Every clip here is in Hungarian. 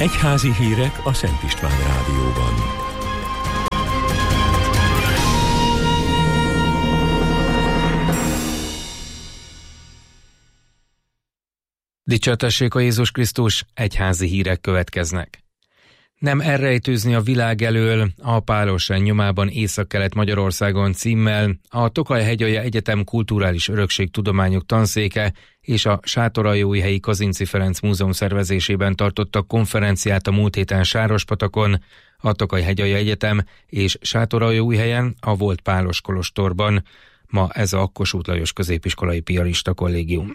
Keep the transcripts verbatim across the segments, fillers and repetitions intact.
Egyházi hírek a Szent István Rádióban. Dicsértessék a Jézus Krisztus, egyházi hírek következnek. Nem elrejtőzni a világ elől, a Pálosren nyomában Észak-Kelet-Magyarországon címmel a Tokaj-Hegyalja Egyetem Kulturális Örökségtudományok Tanszéke és a Sátoraljóújhelyi Kazinczy Ferenc Múzeum szervezésében tartottak konferenciát a múlt héten Sárospatakon, a Tokaj-Hegyalja Egyetem és Sátoraljóújhelyen a volt Pálos kolostorban. Ma ez a Kossuth Lajos Középiskolai Piarista Kollégium.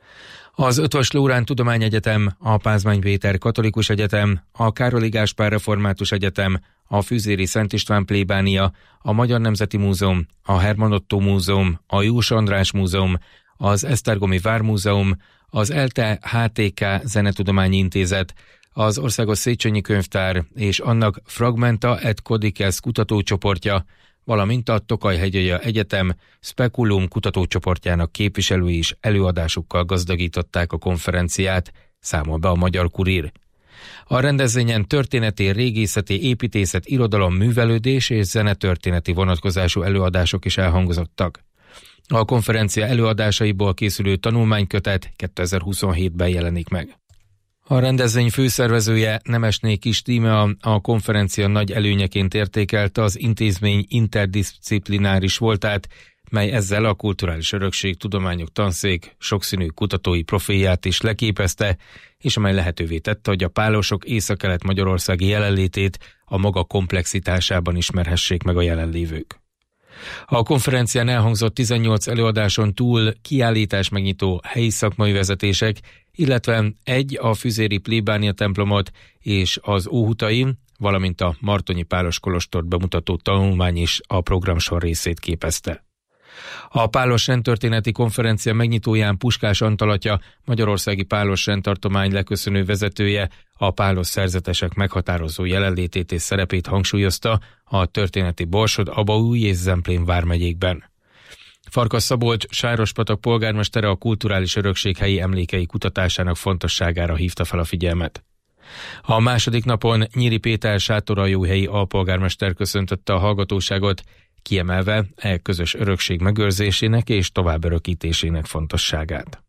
Az Eötvös Loránd Tudományegyetem, a Pázmány Péter Katolikus Egyetem, a Károli Gáspár Református Egyetem, a Füzéri Szent István Plébánia, a Magyar Nemzeti Múzeum, a Hermann Ottó Múzeum, a Jós András Múzeum, az Esztergomi Vármúzeum, az ELTE há té ká Zenetudományi Intézet, az Országos Széchenyi Könyvtár és annak Fragmenta et Codices kutatócsoportja, valamint a Tokaj-Hegyalja Egyetem Speculum kutatócsoportjának képviselői is előadásukkal gazdagították a konferenciát, számol be a Magyar Kurír. A rendezvényen történeti, régészeti, építészet, irodalom, művelődés és zenetörténeti vonatkozású előadások is elhangzottak. A konferencia előadásaiból készülő tanulmánykötet kétezer-huszonhétben jelenik meg. A rendezvény főszervezője, Nemesné Kis Tímea a konferencia nagy előnyeként értékelte az intézmény interdisziplináris voltát, mely ezzel a Kulturális Örökségtudományok Tanszék sokszínű kutatói profilját is leképezte, és amely lehetővé tette, hogy a pálosok észak-kelet-magyarországi jelenlétét a maga komplexitásában ismerhessék meg a jelenlévők. A konferencián elhangzott tizennyolc előadáson túl kiállítás megnyitó helyi szakmai vezetések, illetve egy a Füzéri Plébánia templomot és az Óhutai, valamint a Martonyi Pálos kolostort bemutató tanulmány is a programsor részét képezte. A Pálos rendtörténeti konferencia megnyitóján Puskás Antal atya, Magyarországi Pálos rendtartomány leköszönő vezetője a pálos szerzetesek meghatározó jelenlétét és szerepét hangsúlyozta a történeti Borsod, Abaúj és Zemplén vármegyékben. Farkas Szabolcs Sárospatak polgármestere a kulturális örökség helyi emlékei kutatásának fontosságára hívta fel a figyelmet. A második napon Nyíri Péter Sátoraljóújhelyi alpolgármester köszöntötte a hallgatóságot, kiemelve e közös örökség megőrzésének és tovább örökítésének fontosságát.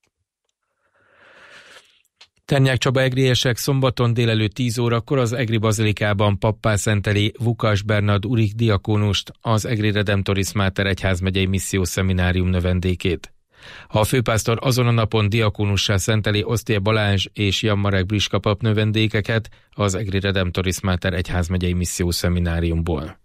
Ternyák Csaba egriesek szombaton délelőtt tíz órakor az Egri Bazilikában pappá szenteli Vukas Bernard Urik diakónust, az Egri Redemptoris Mater egyházmegyei missziós szeminárium növendékét. A főpásztor azon a napon diakónussá szenteli Osztér Balázs és Jan Marek Briska pap növendékeket az Egri Redemptoris Mater egyházmegyei missziós szemináriumból.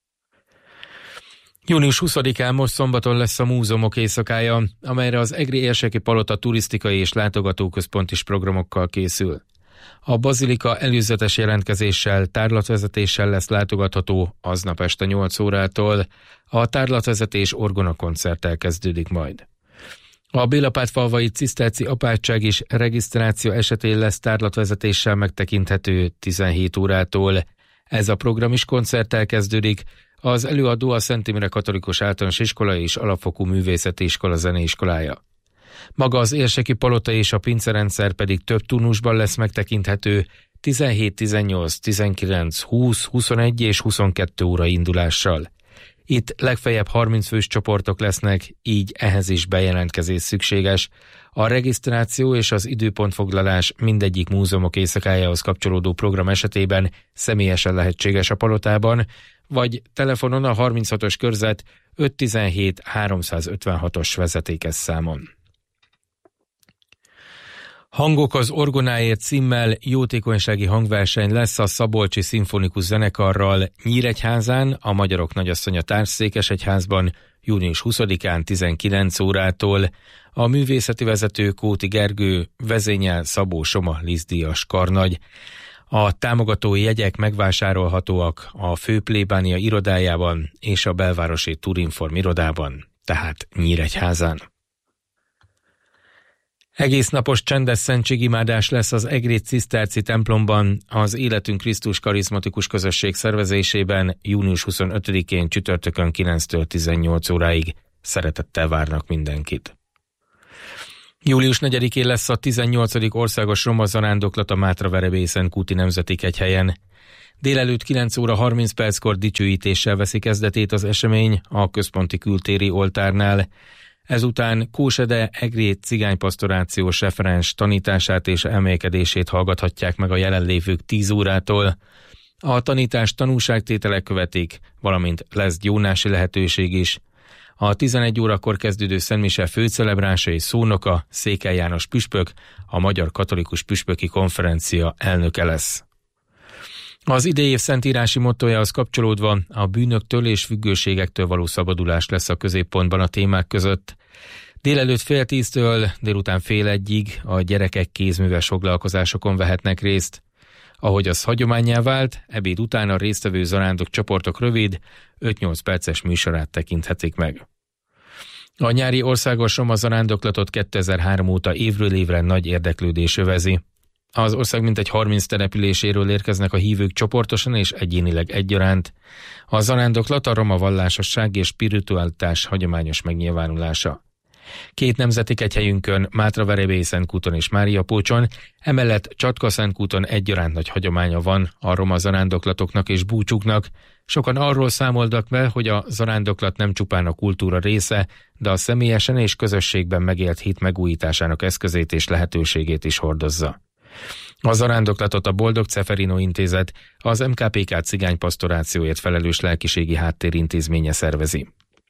június huszadikán most szombaton lesz a múzeumok éjszakája, amelyre az Egri Érseki Palota turisztikai és látogatóközpont is programokkal készül. A bazilika előzetes jelentkezéssel, tárlatvezetéssel lesz látogatható aznap este nyolc órától, a tárlatvezetés orgonakoncerttel kezdődik majd. A Bélapátfalvai Ciszterci Apátság is regisztráció esetén lesz tárlatvezetéssel megtekinthető tizenhét órától. Ez a program is koncerttel kezdődik. Az előadó a Szent Imre Katolikus Általános Iskola és Alapfokú Művészeti Iskola zeneiskolája. Maga az Érseki Palota és a pincerendszer pedig több turnusban lesz megtekinthető tizenhét, tizennyolc, tizenkilenc, húsz, huszonegy és huszonkettő óra indulással. Itt legfeljebb harminc fős csoportok lesznek, így ehhez is bejelentkezés szükséges. A regisztráció és az időpontfoglalás mindegyik múzeumok éjszakájához kapcsolódó program esetében személyesen lehetséges a palotában, vagy telefonon a harminchatos körzet ötszáztizenhét háromszázötvenhatos vezetékes számon. Hangok az orgonáért címmel jótékonysági hangverseny lesz a Szabolcsi Szimfonikus Zenekarral Nyíregyházán, a Magyarok Nagyasszonya Társszékesegyházban június huszadikán tizenkilenc órától. A művészeti vezető Kóti Gergő, vezényel Szabó Soma Lisztdíjas karnagy. A támogató jegyek megvásárolhatóak a Főplébánia irodájában és a belvárosi Turinform irodában, tehát Nyíregyházán. Egész napos csendes szentségimádás lesz az Egri Ciszterci templomban, az Életünk Krisztus karizmatikus közösség szervezésében június huszonötödikén csütörtökön kilenctől tizennyolc óráig. Szeretettel várnak mindenkit. Július negyedikén lesz a tizennyolcadik országos roma zarándoklat a Mátra-Verebélyszentkúti Nemzeti Kegyhelyen. Délelőtt kilenc óra harminc perckor dicsőítéssel veszi kezdetét az esemény a központi kültéri oltárnál. Ezután Kósede Egrét cigánypastorációs referens tanítását és emelkedését hallgathatják meg a jelenlévők tíz órától. A tanítás tanúságtételek követik, valamint lesz gyónási lehetőség is. A tizenegy órakor kezdődő szentmise főcelebrása és szónoka Székely János püspök, a Magyar Katolikus Püspöki Konferencia elnöke lesz. Az idei év szentírási mottójához kapcsolódva a bűnöktől és függőségektől való szabadulás lesz a középpontban a témák között. Délelőtt fél tíztől délután fél egyig a gyerekek kézműves foglalkozásokon vehetnek részt. Ahogy az hagyománnyá vált, ebéd után a résztvevő zarándok csoportok rövid, öt-nyolc perces műsorát tekinthetik meg. A nyári országos roma zarándoklatot kétezer-három óta évről évre nagy érdeklődés övezi. Az ország mintegy harminc településéről érkeznek a hívők csoportosan és egyénileg egyaránt. A zarándoklat a roma vallásosság és spiritualitás hagyományos megnyilvánulása. Két nemzeti kegyhelyünkön, Mátra-Verebélyszentkúton és Máriapócson, emellett Csatka-Szentkúton egyaránt nagy hagyománya van a roma zarándoklatoknak és búcsúknak. Sokan arról számoltak be, hogy a zarándoklat nem csupán a kultúra része, de a személyesen és közösségben megélt hit megújításának eszközét és lehetőségét is hordozza. A zarándoklatot a Boldog Ceferino Intézet, az em ká pé ká cigánypastorációért felelős lelkiségi háttérintézménye szervezi.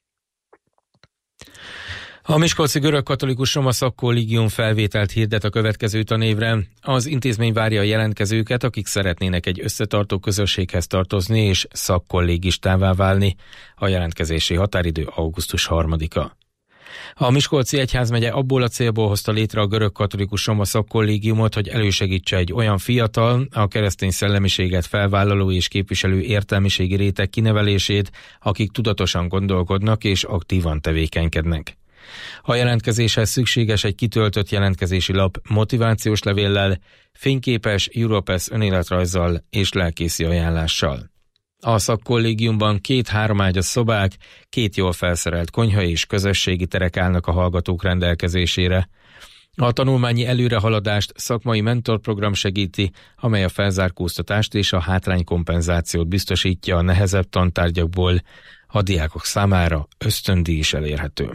A Miskolci Görögkatolikus Roma Szakkollégium felvételt hirdet a következő tanévre. Az intézmény várja a jelentkezőket, akik szeretnének egy összetartó közösséghez tartozni és szakkollégistává válni. A jelentkezési határidő augusztus harmadika. A Miskolci Egyházmegye abból a célból hozta létre a Görögkatolikus Roma Szakkollégiumot, hogy elősegítse egy olyan fiatal, a keresztény szellemiséget felvállaló és képviselő értelmiségi réteg kinevelését, akik tudatosan gondolkodnak és aktívan tevékenykednek. A jelentkezéshez szükséges egy kitöltött jelentkezési lap motivációs levéllel, fényképes Europass önéletrajzzal és lelkészi ajánlással. A szakkollégiumban két-három ágyas szobák, két jól felszerelt konyha és közösségi terek állnak a hallgatók rendelkezésére. A tanulmányi előrehaladást szakmai mentorprogram segíti, amely a felzárkóztatást és a hátránykompenzációt biztosítja a nehezebb tantárgyakból. A diákok számára ösztöndíj is elérhető.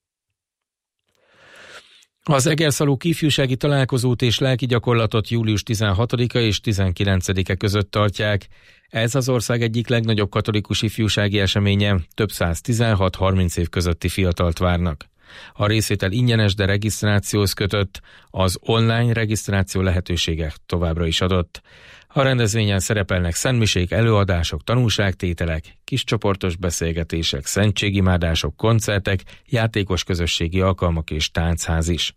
Az Egerszalók ifjúsági találkozót és lelki gyakorlatot július tizenhatodika és tizenkilencedike között tartják. Ez az ország egyik legnagyobb katolikus ifjúsági eseménye, több száz tizenhat-harminc év közötti fiatalt várnak. A részvétel ingyenes, de regisztrációhoz kötött, az online regisztráció lehetősége továbbra is adott. A rendezvényen szerepelnek szentmisék, előadások, tanúságtételek, kiscsoportos beszélgetések, szentségimádások, koncertek, játékos közösségi alkalmak és táncház is.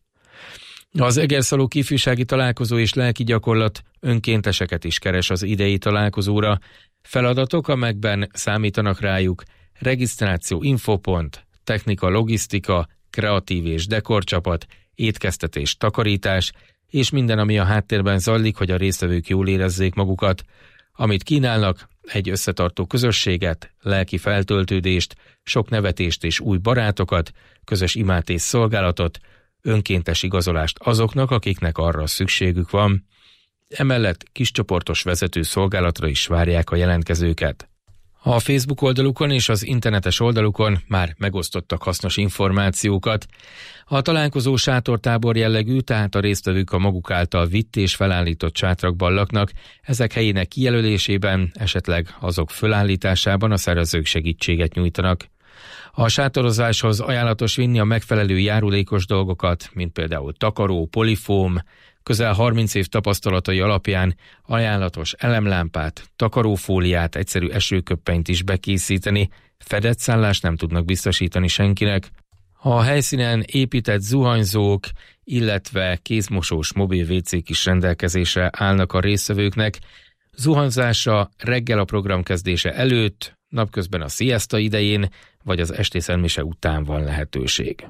Az Egerszalók ifjúsági találkozó és lelki gyakorlat önkénteseket is keres az idei találkozóra. Feladatok, amelyekben számítanak rájuk: regisztráció, infopont, technika, logisztika, kreatív és dekorcsapat, étkeztetés, takarítás, és minden, ami a háttérben zajlik, hogy a résztvevők jól érezzék magukat. Amit kínálnak, egy összetartó közösséget, lelki feltöltődést, sok nevetést és új barátokat, közös imát és szolgálatot, önkéntes igazolást azoknak, akiknek arra szükségük van. Emellett kiscsoportos vezető szolgálatra is várják a jelentkezőket. A Facebook oldalukon és az internetes oldalukon már megosztottak hasznos információkat. A találkozó sátortábor jellegű, tehát a résztvevők a maguk által vitt és felállított sátrakban laknak, ezek helyének kijelölésében, esetleg azok fölállításában a szervezők segítséget nyújtanak. A sátorozáshoz ajánlatos vinni a megfelelő járulékos dolgokat, mint például takaró, polifóm, közel harminc év tapasztalatai alapján ajánlatos elemlámpát, takarófóliát, egyszerű esőköppenyt is bekészíteni, fedett szállást nem tudnak biztosítani senkinek. A helyszínen épített zuhanyzók, illetve kézmosós mobil vécék is rendelkezésre állnak a résztvevőknek. Zuhanyzásra reggel a program kezdése előtt, napközben a sziaszta idején, vagy az esti szentmise után van lehetőség.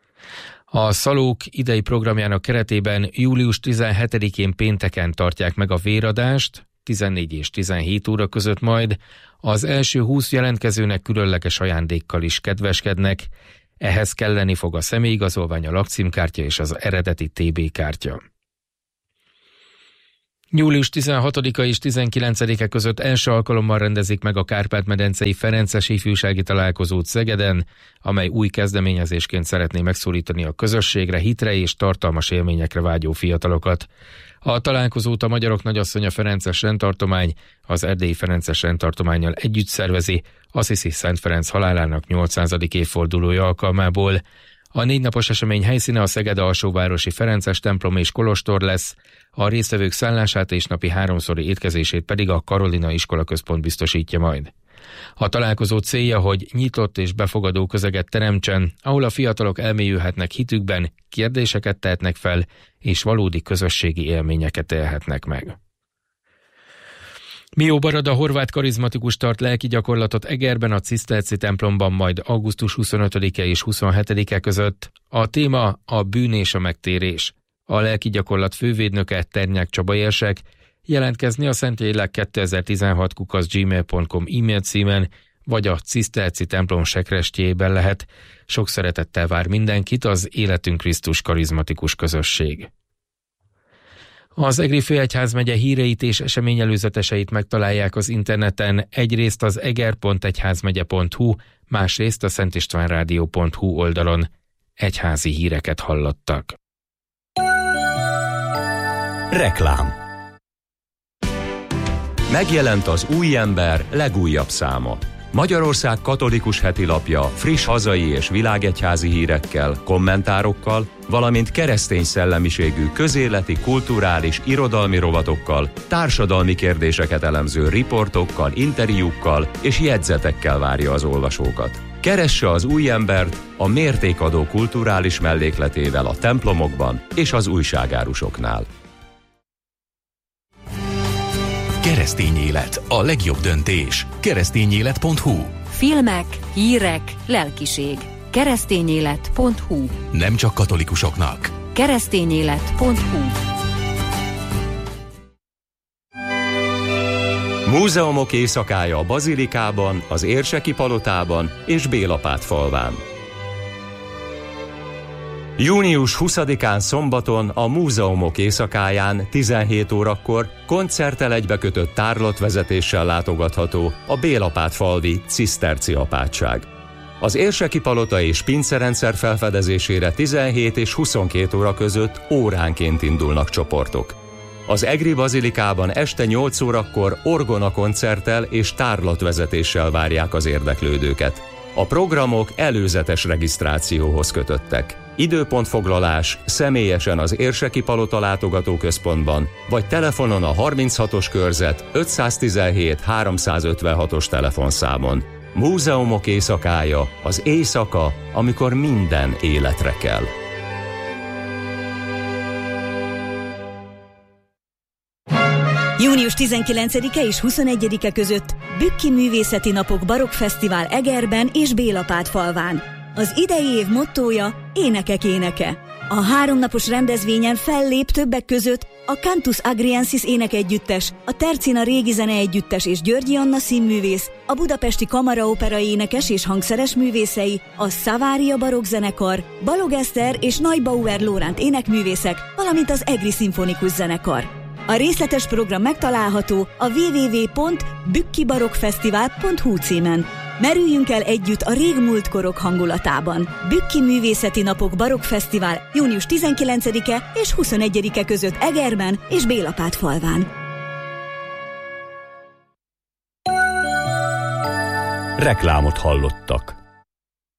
A Szalók idei programjának keretében július tizenhetedikén pénteken tartják meg a véradást, tizennégy és tizenhét óra között majd. Az első húsz jelentkezőnek különleges ajándékkal is kedveskednek. Ehhez kelleni fog a személyigazolvány, a lakcímkártya és az eredeti té bé kártya. július tizenhatodika és tizenkilencedike között első alkalommal rendezik meg a Kárpát-medencei Ferences ifjúsági találkozót Szegeden, amely új kezdeményezésként szeretné megszólítani a közösségre, hitre és tartalmas élményekre vágyó fiatalokat. A találkozót a Magyarok Nagyasszonya Ferences rendtartomány az Erdélyi Ferences rendtartománnyal együtt szervezi Assisi Szent Ferenc halálának nyolcszázadik évfordulója alkalmából. A négy napos esemény helyszíne a Szeged alsóvárosi Ferences templom és kolostor lesz, a résztvevők szállását és napi háromszori étkezését pedig a Karolina Iskolaközpont biztosítja majd. A találkozó célja, hogy nyitott és befogadó közeget teremtsen, ahol a fiatalok elmélyülhetnek hitükben, kérdéseket tehetnek fel, és valódi közösségi élményeket élhetnek meg. Mió Barada horvát karizmatikus tart lelki gyakorlatot Egerben, a Ciszterci templomban majd augusztus huszonötödike és huszonhetedike között. A téma a bűn és a megtérés. A lelki gyakorlat fővédnöke Ternyák Csaba érsek. Jelentkezni a szentlélek kétezer-tizenhat kukac gmail pont com e-mail címen, vagy a Ciszterci templom sekrestjében lehet. Sok szeretettel vár mindenkit az Életünk Krisztus karizmatikus közösség. Az Egri Főegyházmegye híreit és eseményelőzeteseit megtalálják az interneten, egyrészt az eger pont egyházmegye pont hu, másrészt a szentistvánrádió pont hu oldalon. Egyházi híreket hallottak. Reklám. Megjelent az Új Ember legújabb száma. Magyarország katolikus hetilapja friss hazai és világegyházi hírekkel, kommentárokkal, valamint keresztény szellemiségű közéleti, kulturális, irodalmi rovatokkal, társadalmi kérdéseket elemző riportokkal, interjúkkal és jegyzetekkel várja az olvasókat. Keresse az Új Embert a mértékadó kulturális mellékletével a templomokban és az újságárusoknál. Keresztény élet, a legjobb döntés. keresztényélet pont hu. Filmek, hírek, lelkiség. keresztényélet pont hu. Nem csak katolikusoknak. keresztényélet pont hu. Múzeumok éjszakája a Bazilikában, az Érseki palotában és Bélapát falván. június huszadikán szombaton a Múzeumok éjszakáján tizenhét órakor koncerttel egybekötött tárlatvezetéssel látogatható a Bélapát-falvi Ciszterci apátság. Az Érseki palota és pincerendszer felfedezésére tizenhét és huszonkét óra között óránként indulnak csoportok. Az Egri Bazilikában este nyolc órakor orgona koncerttel és tárlatvezetéssel várják az érdeklődőket. A programok előzetes regisztrációhoz kötöttek. Időpontfoglalás személyesen az Érseki Palota látogatóközpontban, vagy telefonon a harminchatos körzet ötszáztizenhét háromszázötvenhatos telefonszámon. Múzeumok éjszakája, az éjszaka, amikor minden életre kell. június tizenkilencedike és huszonegyedike között Bükki Művészeti Napok Barokkfesztivál Egerben és Bélapát-falván. Az idei év mottója Énekek éneke. A háromnapos rendezvényen fellép többek között a Cantus Agriensis énekegyüttes, a Tercina Régi Zeneegyüttes és Györgyi Anna színművész, a Budapesti Kamaraopera énekes és hangszeres művészei, a Szavária barokkzenekar, Balog Eszter és Neubauer Lóránt énekművészek, valamint az Egri Szimfonikus Zenekar. A részletes program megtalálható a double-u double-u double-u pont bükkibarokkfesztivál pont hu címen. Merüljünk el együtt a régmúlt korok hangulatában. Bükki Művészeti Napok Barokkfesztivál június tizenkilencedike és huszonegyedike között Egerben és Bélapát-falván. Reklámot hallottak.